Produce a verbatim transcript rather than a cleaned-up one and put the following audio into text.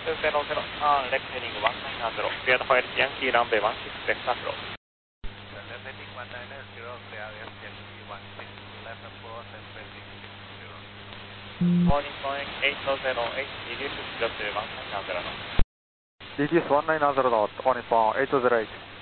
ゼロゼロ、ターンレフトヘディングワンナインゼロ、クリアドファイルヤンキーランベイワンシックスレフトアプローチ。 Left heading one nine zero, clear S Yankee one six, left approach and traffic six zero. Morning point eight zero eight, reduce zero to one nine zero knot. Reduce one nine zero knot, morning point eight zero eight.